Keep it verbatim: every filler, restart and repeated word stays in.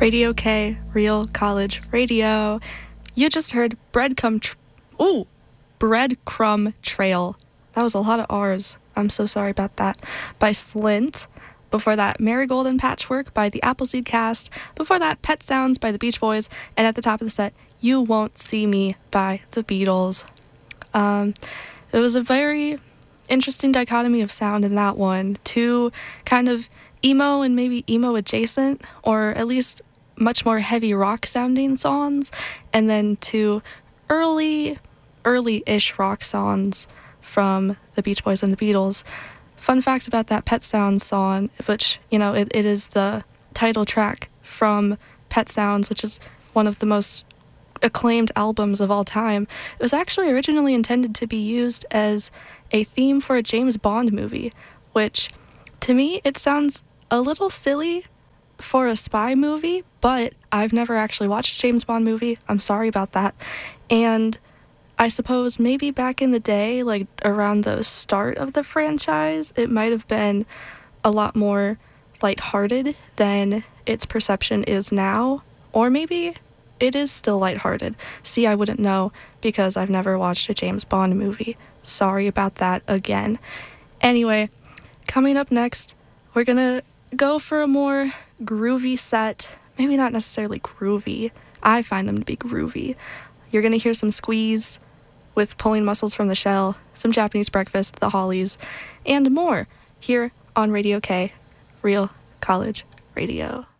Radio K, Real College Radio. You just heard Breadcrumb tr- Ooh, Breadcrumb Trail. That was a lot of R's. I'm so sorry about that. By Slint. Before that, Marigold and Patchwork by the Appleseed Cast. Before that, Pet Sounds by the Beach Boys. And at the top of the set, You Won't See Me by the Beatles. Um, it was a very interesting dichotomy of sound in that one. Two kind of emo and maybe emo adjacent, or at least much more heavy rock sounding songs, and then two early, early-ish rock songs from the Beach Boys and the Beatles. Fun fact about that Pet Sounds song, which, you know, it, it is the title track from Pet Sounds, which is one of the most acclaimed albums of all time. It was actually originally intended to be used as a theme for a James Bond movie, which, to me, it sounds a little silly for a spy movie, but I've never actually watched a James Bond movie. I'm sorry about that. And I suppose maybe back in the day, like around the start of the franchise, it might have been a lot more lighthearted than its perception is now. Or maybe it is still lighthearted. See, I wouldn't know because I've never watched a James Bond movie. Sorry about that again. Anyway, coming up next, we're gonna go for a more groovy set. Maybe not necessarily groovy. I find them to be groovy. You're gonna hear some Squeeze with Pulling Muscles from the Shell, some Japanese Breakfast, the Hollies, and more here on Radio K, Real College Radio.